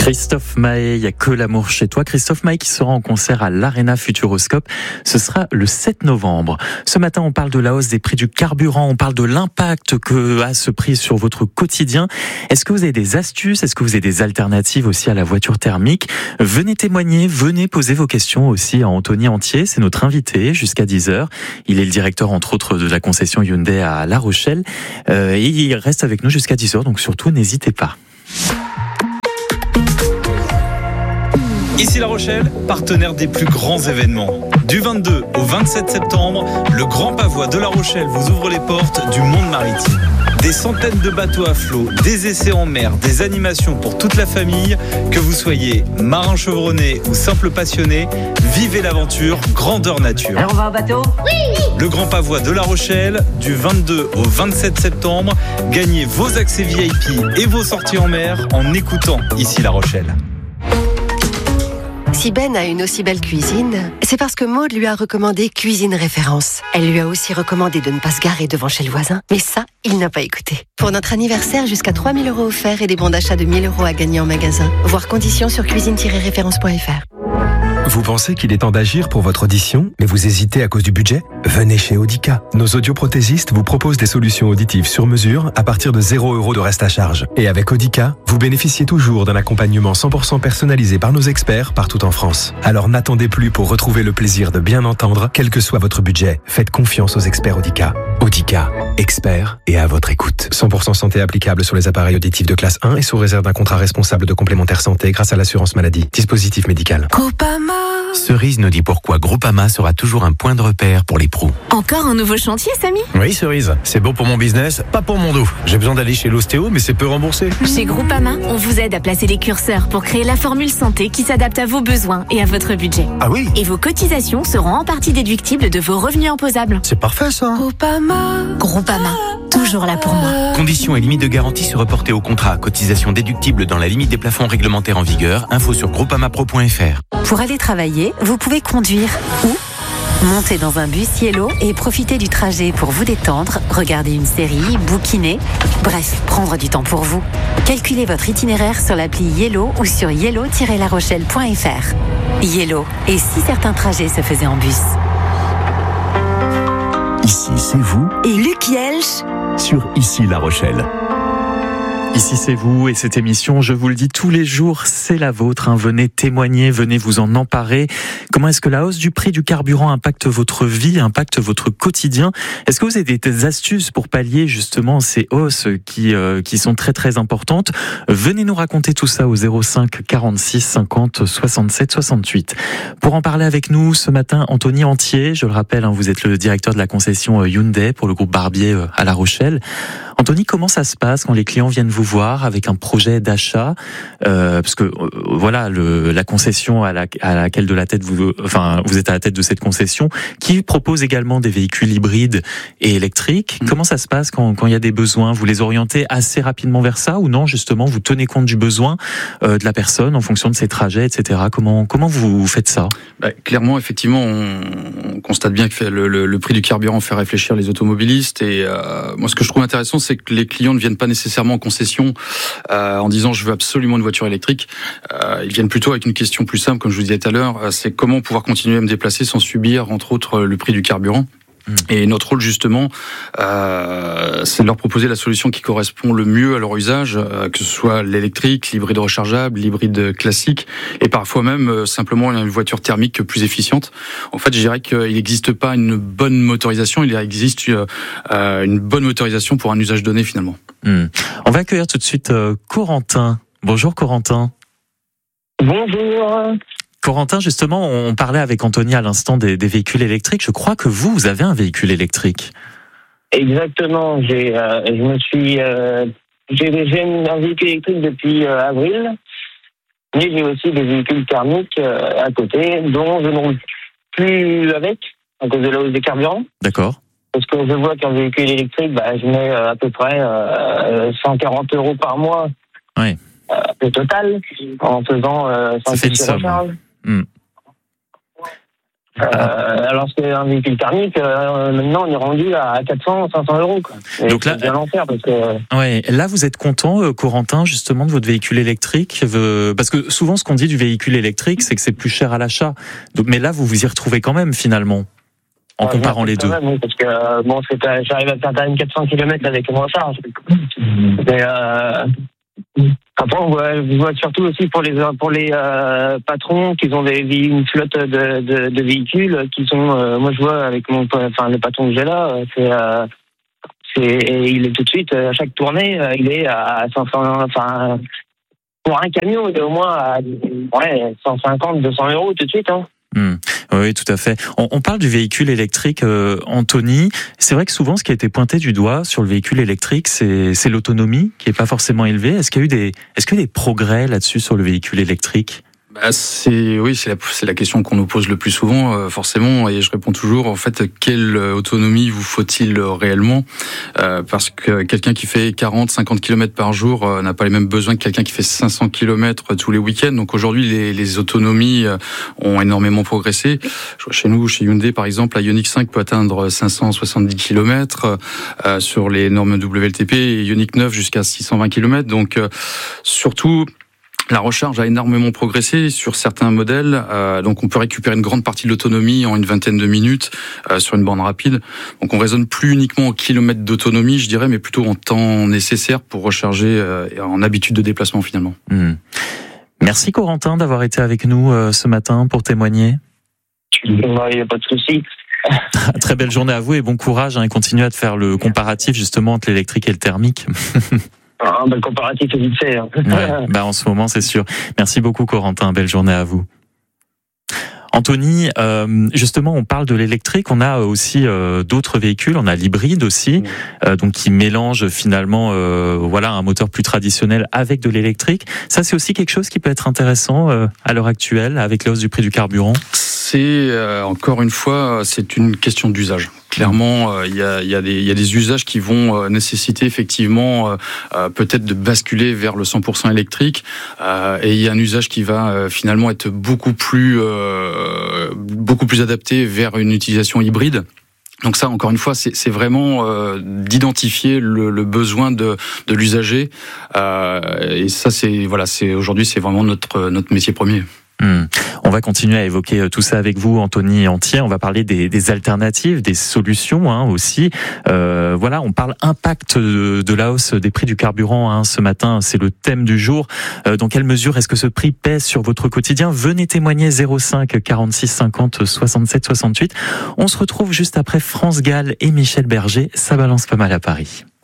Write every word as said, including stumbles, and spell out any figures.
Christophe Maé, il n'y a que l'amour chez toi. Christophe Maé qui sera en concert à l'Arena Futuroscope. Ce sera le sept novembre. Ce matin, on parle de la hausse des prix du carburant. On parle de l'impact que a ce prix sur votre quotidien. Est-ce que vous avez des astuces? Est-ce que vous avez des alternatives aussi à la voiture thermique? Venez témoigner, venez poser vos questions aussi à Anthony Antier. C'est notre invité jusqu'à dix heures. Il est le directeur, entre autres, de la concession Hyundai à La Rochelle. Euh, et il reste avec nous jusqu'à dix heures. Donc surtout, n'hésitez pas. Ici La Rochelle, partenaire des plus grands événements. Du vingt-deux au vingt-sept septembre, le Grand Pavois de La Rochelle vous ouvre les portes du monde maritime. Des centaines de bateaux à flot, des essais en mer, des animations pour toute la famille. Que vous soyez marin chevronné ou simple passionné, vivez l'aventure grandeur nature. Alors on va au bateau ? Oui ! Le Grand Pavois de La Rochelle, du vingt-deux au vingt-sept septembre. Gagnez vos accès V I P et vos sorties en mer en écoutant Ici La Rochelle. Si Ben a une aussi belle cuisine, c'est parce que Maude lui a recommandé Cuisine Référence. Elle lui a aussi recommandé de ne pas se garer devant chez le voisin, mais ça, il n'a pas écouté. Pour notre anniversaire, jusqu'à trois mille euros offerts et des bons d'achat de mille euros à gagner en magasin. Voir conditions sur cuisine tiret référence point f r. Vous pensez qu'il est temps d'agir pour votre audition, mais vous hésitez à cause du budget? Venez chez Audica. Nos audioprothésistes vous proposent des solutions auditives sur mesure à partir de zéro euro de reste à charge. Et avec Audica, vous bénéficiez toujours d'un accompagnement cent pour cent personnalisé par nos experts partout en France. Alors n'attendez plus pour retrouver le plaisir de bien entendre, quel que soit votre budget. Faites confiance aux experts Audica. Audica, experts et à votre écoute. cent pour cent santé applicable sur les appareils auditifs de classe un et sous réserve d'un contrat responsable de complémentaire santé grâce à l'assurance maladie. Dispositif médical. Groupama. Cerise nous dit pourquoi Groupama sera toujours un point de repère pour les pros. Encore un nouveau chantier, Samy? Oui, Cerise. C'est bon pour mon business, pas pour mon dos. J'ai besoin d'aller chez l'ostéo, mais c'est peu remboursé. Chez Groupama, on vous aide à placer les curseurs pour créer la formule santé qui s'adapte à vos besoins et à votre budget. Ah oui? Et vos cotisations seront en partie déductibles de vos revenus imposables. C'est parfait, ça. Groupama. Groupama. Toujours là pour moi. Conditions et limites de garantie se reporter au contrat. Cotisation déductible dans la limite des plafonds réglementaires en vigueur. Info sur groupamapro point f r. Pour aller travailler, vous pouvez conduire ou monter dans un bus Yellow et profiter du trajet pour vous détendre, regarder une série, bouquiner, bref, prendre du temps pour vous. Calculez votre itinéraire sur l'appli Yellow ou sur yellow tiret la rochelle point f r. Yellow, et si certains trajets se faisaient en bus? Ici, c'est vous Et Luc Yelch sur Ici La Rochelle. Ici c'est vous et cette émission, je vous le dis tous les jours, c'est la vôtre. Hein. Venez témoigner, venez vous en emparer. Comment est-ce que la hausse du prix du carburant impacte votre vie, impacte votre quotidien? Est-ce que vous avez des, des astuces pour pallier justement ces hausses qui euh, qui sont très très importantes? Venez nous raconter tout ça au zéro cinq quarante-six cinquante soixante-sept soixante-huit. Pour en parler avec nous ce matin, Anthony Antier, je le rappelle, hein, vous êtes le directeur de la concession Hyundai pour le groupe Barbier à La Rochelle. Anthony, comment ça se passe quand les clients viennent vous voir avec un projet d'achat, euh, parce que euh, voilà le, la concession à, la, à laquelle de la tête vous, enfin vous êtes à la tête de cette concession, qui propose également des véhicules hybrides et électriques. Mmh. Comment ça se passe quand quand il y a des besoins? Vous les orientez assez rapidement vers ça ou non? Justement, vous tenez compte du besoin euh, de la personne en fonction de ses trajets, et cetera. Comment comment vous faites ça? Bah, clairement, effectivement, on, on constate bien que le, le, le prix du carburant fait réfléchir les automobilistes. Et euh, moi, ce que je trouve intéressant, c'est que les clients ne viennent pas nécessairement en concession euh, en disant je veux absolument une voiture électrique. Euh, ils viennent plutôt avec une question plus simple, comme je vous disais tout à l'heure, c'est comment pouvoir continuer à me déplacer sans subir, entre autres, le prix du carburant. Et notre rôle justement, euh, c'est de leur proposer la solution qui correspond le mieux à leur usage, euh, que ce soit l'électrique, l'hybride rechargeable, l'hybride classique, et parfois même euh, simplement une voiture thermique plus efficiente. En fait, je dirais qu'il n'existe pas une bonne motorisation, il existe euh, une bonne motorisation pour un usage donné finalement. Mmh. On va accueillir tout de suite euh, Corentin. Bonjour Corentin. Bonjour. Corentin, justement, on parlait avec Anthony à l'instant des, des véhicules électriques. Je crois que vous, vous avez un véhicule électrique. Exactement. J'ai, euh, je me suis, euh, j'ai, j'ai un véhicule électrique depuis euh, avril, mais j'ai aussi des véhicules thermiques euh, à côté, dont je ne roule plus avec à cause de la hausse des carburants. D'accord. Parce que je vois qu'un véhicule électrique, bah, je mets euh, à peu près euh, cent quarante euros par mois. Oui. Euh, au total, en faisant euh, ça fait une somme. Mmh. Euh, alors qu'un véhicule thermique, euh, maintenant on est rendu à quatre cents, cinq cents euros. Quoi. Et Donc là, c'est bien l'enfer parce que. Ouais, là vous êtes content, euh, Corentin, justement de votre véhicule électrique, euh, parce que souvent ce qu'on dit du véhicule électrique, c'est que c'est plus cher à l'achat. Donc, mais là vous vous y retrouvez quand même finalement, en Ouais, comparant ouais, les deux. même, oui, parce que euh, bon, c'est, euh, j'arrive à faire quand même quatre cents kilomètres avec mon charge. Mais euh, après, on voit, on voit surtout aussi pour les pour les euh, patrons qui ont des, une flotte de, de, de véhicules qui sont. Euh, moi, je vois avec mon, enfin le patron que j'ai là, c'est, euh, c'est, il est tout de suite à chaque tournée, il est à cinq cents, enfin pour un camion, il est au moins à ouais, cent cinquante, deux cents euros tout de suite. Hein. Mmh. Oui, tout à fait. On, on parle du véhicule électrique, euh, Anthony. C'est vrai que souvent, ce qui a été pointé du doigt sur le véhicule électrique, c'est, c'est l'autonomie qui est pas forcément élevée. Est-ce qu'il y a eu des, est-ce qu'il y a eu des progrès là-dessus sur le véhicule électrique ? Bah c'est oui, c'est la, c'est la question qu'on nous pose le plus souvent, euh, forcément, et je réponds toujours. En fait, quelle autonomie vous faut-il réellement ? euh, Parce que quelqu'un qui fait quarante, cinquante kilomètres par jour euh, n'a pas les mêmes besoins que quelqu'un qui fait cinq cents kilomètres tous les week-ends. Donc aujourd'hui, les, les autonomies euh, ont énormément progressé. Je vois chez nous, chez Hyundai par exemple, la Ioniq cinq peut atteindre cinq cent soixante-dix kilomètres euh, sur les normes W L T P, et Ioniq neuf jusqu'à six cent vingt kilomètres. Donc euh, surtout. La recharge a énormément progressé sur certains modèles, euh, donc on peut récupérer une grande partie de l'autonomie en une vingtaine de minutes euh, sur une borne rapide. Donc on raisonne plus uniquement en kilomètres d'autonomie, je dirais, mais plutôt en temps nécessaire pour recharger euh, et en habitude de déplacement finalement. Mmh. Merci Corentin d'avoir été avec nous euh, ce matin pour témoigner. Il n'y a pas de souci. Très belle journée à vous et bon courage, hein, et continuez à faire le comparatif justement entre l'électrique et le thermique. Ah, ben, le comparatif est vite fait. Hein. Ouais, bah en ce moment, c'est sûr. Merci beaucoup, Corentin. Belle journée à vous. Anthony, euh, justement, on parle de l'électrique. On a aussi euh, d'autres véhicules. On a l'hybride aussi, euh, donc qui mélange finalement, euh, voilà, un moteur plus traditionnel avec de l'électrique. Ça, c'est aussi quelque chose qui peut être intéressant euh, à l'heure actuelle avec la hausse du prix du carburant. C'est euh, encore une fois, c'est une question d'usage. Clairement, il euh, y, a, y, a des, y a des usages qui vont euh, nécessiter effectivement euh, euh, peut-être de basculer vers le cent pour cent électrique, euh, et il y a un usage qui va euh, finalement être beaucoup plus euh, beaucoup plus adapté vers une utilisation hybride. Donc ça, encore une fois, c'est, c'est vraiment euh, d'identifier le, le besoin de, de l'usager, euh, et ça, c'est voilà, c'est aujourd'hui, c'est vraiment notre notre métier premier. Mmh. On va continuer à évoquer tout ça avec vous, Anthony Antier. On va parler des, des alternatives, des solutions hein, aussi. Euh, voilà, on parle impact de, de la hausse des prix du carburant hein, ce matin. C'est le thème du jour. Euh, dans quelle mesure est-ce que ce prix pèse sur votre quotidien ? Venez témoigner zéro cinq quarante-six cinquante soixante-sept soixante-huit. On se retrouve juste après France Gall et Michel Berger. Ça balance pas mal à Paris.